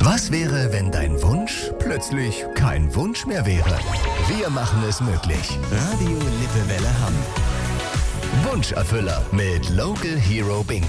Was wäre, wenn dein Wunsch plötzlich kein Wunsch mehr wäre? Wir machen es möglich. Radio Lippewelle Hamm. Wunscherfüller mit Local Hero Bingo.